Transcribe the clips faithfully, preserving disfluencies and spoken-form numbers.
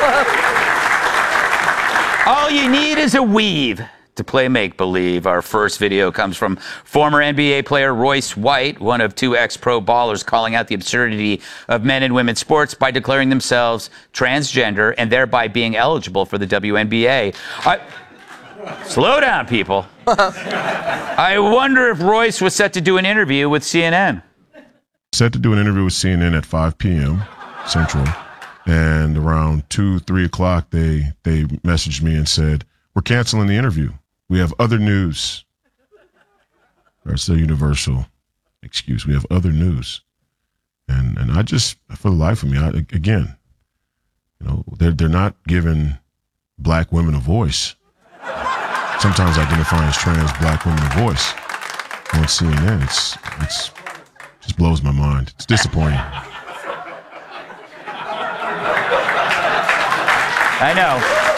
All you need is a weave to play make-believe. Our first video comes from former N B A player Royce White, one of two ex-pro ballers calling out the absurdity of men and women's sports by declaring themselves transgender and thereby being eligible for the W N B A. I, slow down, people. I wonder if Royce was set to do an interview with C N N. Set to do an interview with C N N at five p m Central. And around two, three o'clock, they they messaged me and said, "We're canceling the interview. We have other news." That's the universal excuse. We have other news. And and I just, for the life of me, I, again, you know, they're, they're not giving black women a voice. Sometimes identifying as trans black women a voice on C N N. It's, it's just blows my mind. It's disappointing. I know.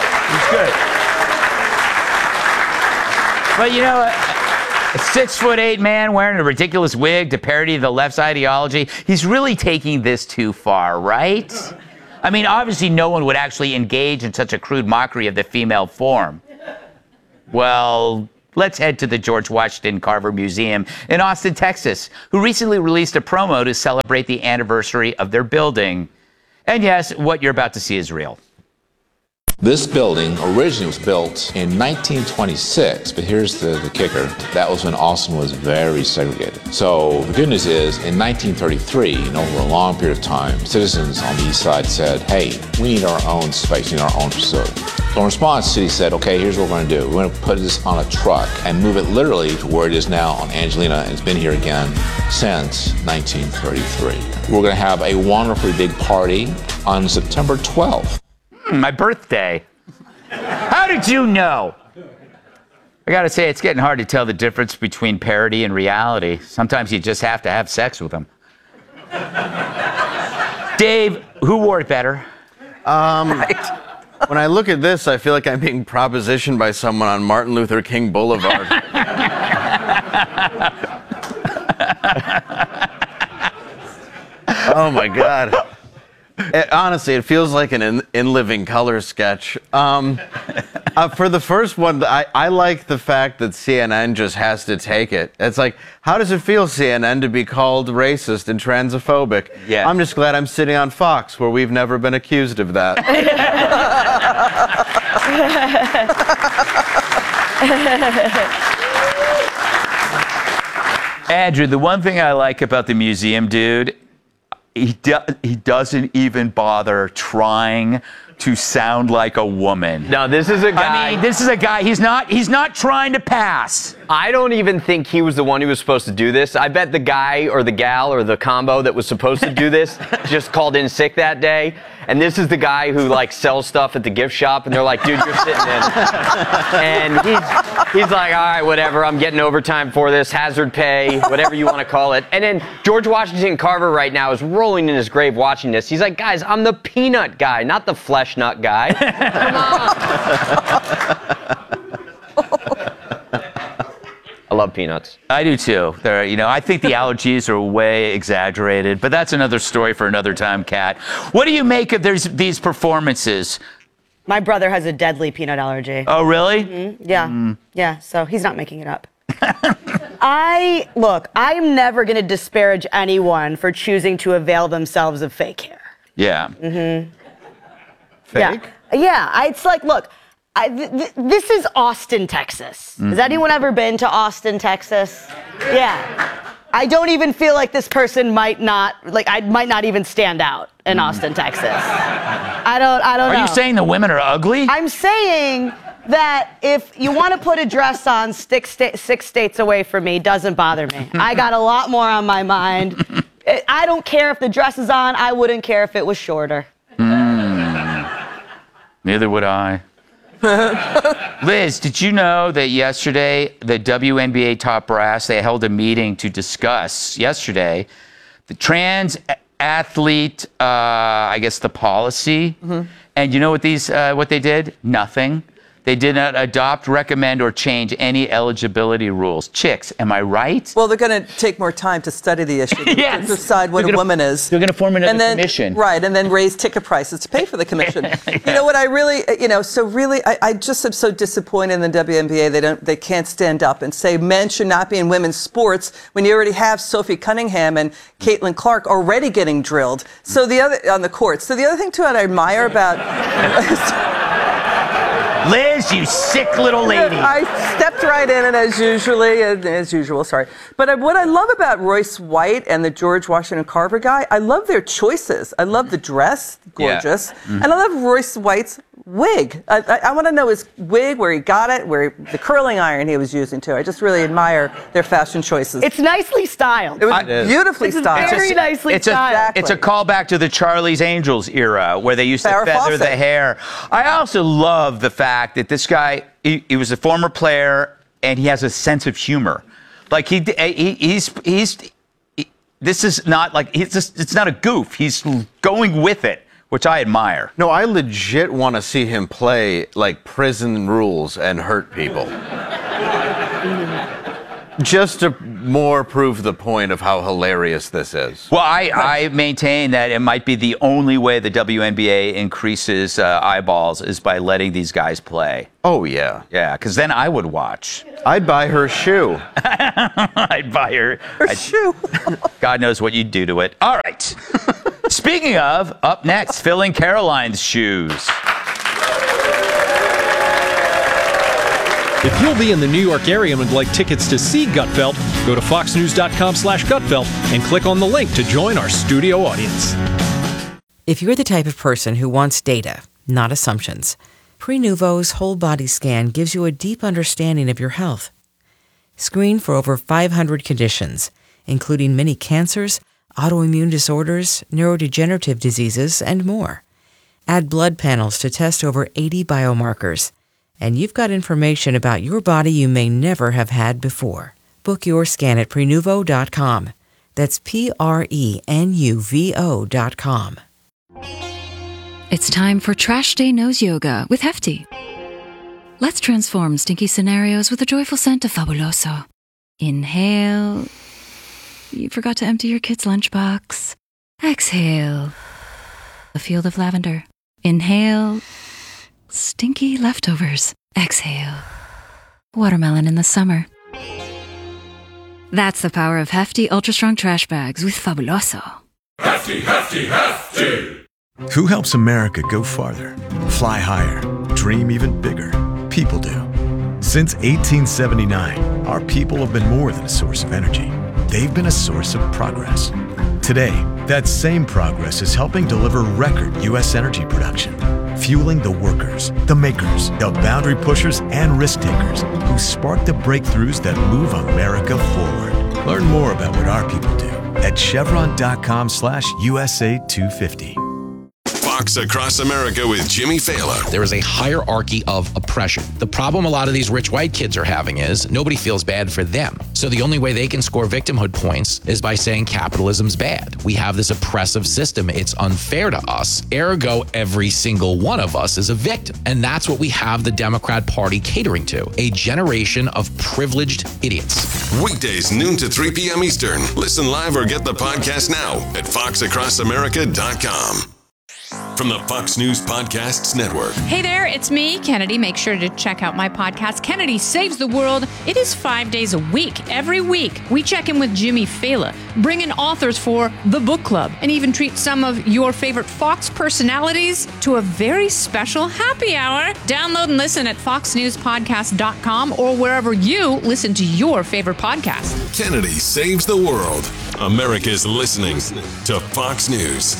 It's good. But, you know, a six foot eight man wearing a ridiculous wig to parody the left's ideology, he's really taking this too far, right? I mean, obviously no one would actually engage in such a crude mockery of the female form. Well, let's head to the George Washington Carver Museum in Austin, Texas, who recently released a promo to celebrate the anniversary of their building. And yes, what you're about to see is real. This building originally was built in nineteen twenty-six, but here's the, the kicker. That was when Austin was very segregated. So the good news is, in nineteen thirty-three, and over a long period of time, citizens on the east side said, hey, we need our own space, we need our own facility. So in response, the city said, okay, here's what we're going to do. We're going to put this on a truck and move it literally to where it is now on Angelina, and it's been here again since nineteen thirty-three. We're going to have a wonderfully big party on September twelfth. My birthday. How did you know? I gotta say, it's getting hard to tell the difference between parody and reality. Sometimes you just have to have sex with them. Dave, who wore it better? Um, right? When I look at this, I feel like I'm being propositioned by someone on Martin Luther King Boulevard. Oh my God. It, honestly, it feels like an in, in living color sketch. Um, uh, for the first one, I, I like the fact that C N N just has to take it. It's like, how does it feel, C N N, to be called racist and transphobic? Yeah. I'm just glad I'm sitting on Fox, where we've never been accused of that. Andrew, the one thing I like about the museum, dude, He, do, he doesn't even bother trying to sound like a woman. No, this is a guy. I mean, this is a guy. He's not. He's not trying to pass. I don't even think he was the one who was supposed to do this. I bet the guy or the gal or the combo that was supposed to do this just called in sick that day. And this is the guy who like sells stuff at the gift shop, and they're like, "Dude, you're sitting in." And he's he's like, "All right, whatever. I'm getting overtime for this, hazard pay, whatever you want to call it." And then George Washington Carver right now is rolling in his grave watching this. He's like, "Guys, I'm the peanut guy, not the flesh nut guy. Come on." I love peanuts. I do too. They're, you know, I think the allergies are way exaggerated, but that's another story for another time, Kat. What do you make of there's, these performances? My brother has a deadly peanut allergy. Oh, really? Mm-hmm. Yeah. Mm. Yeah, so he's not making it up. I, look, I'm never going to disparage anyone for choosing to avail themselves of fake hair. Yeah. Mm-hmm. Fake? Yeah, yeah. I, it's like, look, I, th th this is Austin, Texas. Mm-hmm. Has anyone ever been to Austin, Texas? Yeah. I don't even feel like this person might not, like, I might not even stand out in mm. Austin, Texas. I don't, I don't are know. Are you saying the women are ugly? I'm saying that if you want to put a dress on six, sta six states away from me, doesn't bother me. I got a lot more on my mind. I don't care if the dress is on. I wouldn't care if it was shorter. Mm. Neither would I. Liz, did you know that yesterday the W N B A top brass, they held a meeting to discuss yesterday the trans athlete, uh, I guess the policy. Mm-hmm. And you know what these, uh, what they did? Nothing. They did not adopt, recommend, or change any eligibility rules. Chicks, am I right? Well, they're going to take more time to study the issue, Yes. to decide what They're a gonna- woman is. they're gonna form another and then, commission. Right, and then raise ticket prices to pay for the commission. You know what I really, you know, so really, I, I just am so disappointed in the W N B A. They don't, they can't stand up and say men should not be in women's sports when you already have Sophie Cunningham and Caitlin Clark already getting drilled. So the other, on the court. So the other thing, too, I admire about... Liz, you sick little lady. I stepped right in it as usually, as usual, sorry. But I, what I love about Royce White and the George Washington Carver guy, I love their choices. I love the dress, gorgeous. Yeah. Mm-hmm. And I love Royce White's wig. I, I, I want to know his wig, where he got it, where he, the curling iron he was using too. I just really admire their fashion choices. It's nicely styled. it was I- beautifully It's styled. very nicely It's a, styled. it's a callback to the Charlie's Angels era where they used to Farrah feather the Fawcett. hair. I also love the fact that this guy, he, he was a former player and he has a sense of humor. Like he, he he's, he's, he, this is not like, he's just, it's not a goof. He's going with it, which I admire. No, I legit want to see him play like prison rules and hurt people. Just to more prove the point of how hilarious this is. Well, I, I maintain that it might be the only way the W N B A increases uh, eyeballs is by letting these guys play. Oh, yeah. Yeah, because then I would watch. I'd buy her shoe. I'd buy her. Her I'd- shoe. God knows what you'd do to it. All right. Speaking of, up next, filling Caroline's shoes. If you'll be in the New York area and would like tickets to see Gutfeld, go to fox news dot com slash Gutfeld and click on the link to join our studio audience. If you're the type of person who wants data, not assumptions, Prenuvo's whole body scan gives you a deep understanding of your health. Screen for over five hundred conditions, including many cancers, autoimmune disorders, neurodegenerative diseases, and more. Add blood panels to test over eighty biomarkers. And you've got information about your body you may never have had before. Book your scan at Prenuvo dot com. That's P R E N U V O dot com. It's time for Trash Day Nose Yoga with Hefty. Let's transform stinky scenarios with a joyful scent of Fabuloso. Inhale. You forgot to empty your kid's lunchbox. Exhale. A field of lavender. Inhale. Stinky leftovers. Exhale. Watermelon in the summer. That's the power of Hefty Ultra Strong Trash Bags with Fabuloso. Hefty, hefty, hefty! Who helps America go farther, fly higher, dream even bigger? People do. Since eighteen seventy-nine, our people have been more than a source of energy. They've been a source of progress. Today, that same progress is helping deliver record U S energy production, fueling the workers, the makers, the boundary pushers, and risk takers who spark the breakthroughs that move America forward. Learn more about what our people do at chevron.com slash USA 250. Fox Across America with Jimmy Fallon. There is a hierarchy of oppression. The problem a lot of these rich white kids are having is nobody feels bad for them. So the only way they can score victimhood points is by saying capitalism's bad. We have this oppressive system. It's unfair to us. Ergo, every single one of us is a victim. And that's what we have the Democrat Party catering to, a generation of privileged idiots. Weekdays, noon to three p.m. Eastern. Listen live or get the podcast now at fox across america dot com. From the Fox News Podcasts Network. Hey there, it's me, Kennedy. Make sure to check out my podcast, Kennedy Saves the World. It is five days a week. Every week, we check in with Jimmy Fallon, bring in authors for the book club, and even treat some of your favorite Fox personalities to a very special happy hour. Download and listen at fox news podcast dot com or wherever you listen to your favorite podcast. Kennedy Saves the World. America's listening to Fox News.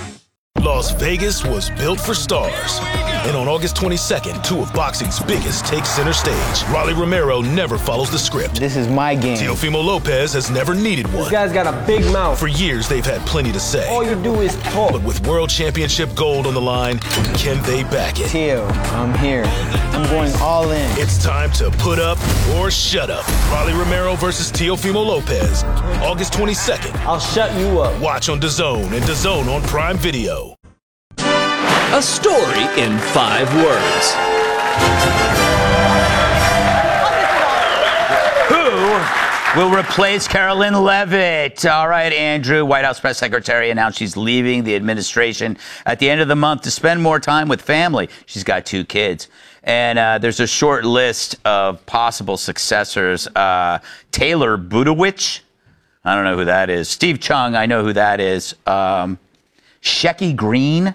Las Vegas was built for stars. And on August twenty-second, two of boxing's biggest take center stage. Rolly Romero never follows the script. This is my game. Teofimo Lopez has never needed one. This guy's got a big mouth. For years, they've had plenty to say. All you do is talk. But with world championship gold on the line, can they back it? Teo, I'm here. I'm going all in. It's time to put up or shut up. Rolly Romero versus Teofimo Lopez. August twenty-second. I'll shut you up. Watch on DAZN and DAZN on Prime Video. A story in five words. Who will replace Carolyn Levitt? All right, Andrew, White House press secretary, announced she's leaving the administration at the end of the month to spend more time with family. She's got two kids. And uh, there's a short list of possible successors. Uh, Taylor Budowich. I don't know who that is. Steve Chung, I know who that is. Um, Shecky Green.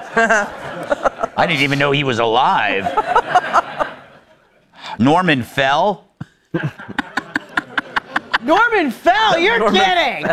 I didn't even know he was alive. Norman Fell. Norman Fell, you're Norman. kidding.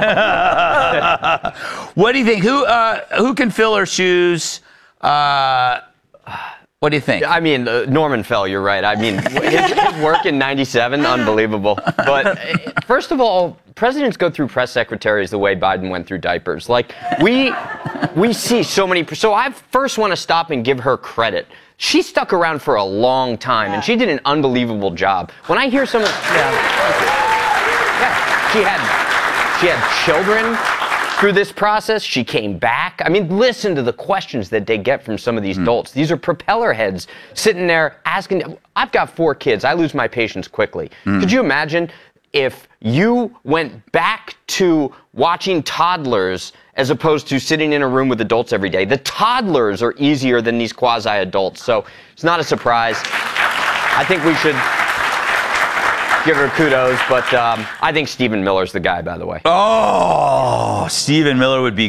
What do you think? Who uh, who can fill her shoes? Uh, what do you think? I mean, uh, Norman Fell, you're right. I mean, his, his work in ninety-seven, unbelievable. But uh, first of all, presidents go through press secretaries the way Biden went through diapers. Like, we we see so many. So I first want to stop and give her credit. She stuck around for a long time, and she did an unbelievable job. When I hear some of, yeah, yeah, she had she had children through this process. She came back. I mean, listen to the questions that they get from some of these mm. adults. These are propeller heads sitting there asking. I've got four kids. I lose my patience quickly. Mm. Could you imagine if you went back to watching toddlers as opposed to sitting in a room with adults every day? The toddlers are easier than these quasi-adults, so it's not a surprise. I think we should give her kudos, but um, I think Stephen Miller's the guy, by the way. Oh, Stephen Miller would be